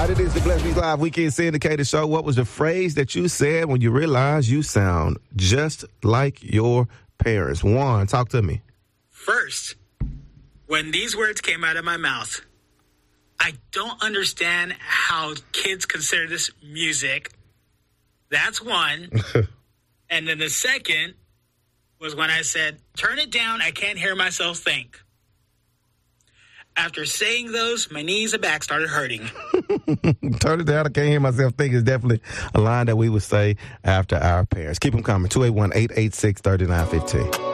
It is the Bless Me Live Weekend Syndicated Show. What was the phrase that you said when you realized you sound just like your parents? Juan, talk to me. First, when these words came out of my mouth, I don't understand how kids consider this music. That's one. And then the second was when I said, turn it down, I can't hear myself think. After saying those, my knees and back started hurting. Turn it down, I can't hear myself think is definitely a line that we would say after our parents. Keep them coming. 281-886-3915.